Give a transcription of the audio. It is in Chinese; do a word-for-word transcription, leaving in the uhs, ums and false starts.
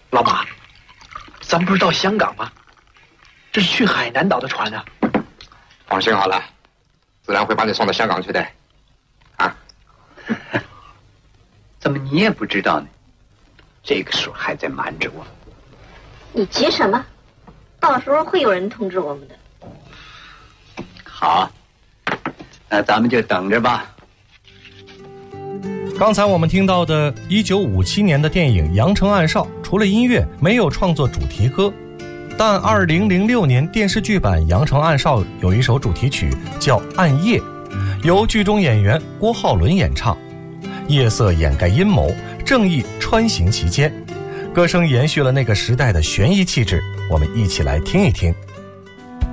老马，咱们不是到香港吗？这是去海南岛的船啊。 放心好了，自然会把你送到香港去的。啊？ 怎么你也不知道呢？这个时候还在瞒着我。 你急什么？到时候会有人通知我们的。 好，那咱们就等着吧。 刚才我们听到的一九五七年的电影《阳城暗哨》，除了音乐没有创作主题歌，但二零零六年电视剧版《阳城暗哨》有一首主题曲叫《暗夜》，由剧中演员郭浩伦演唱。夜色掩盖阴谋，正义穿行其间，歌声延续了那个时代的悬疑气质，我们一起来听一听。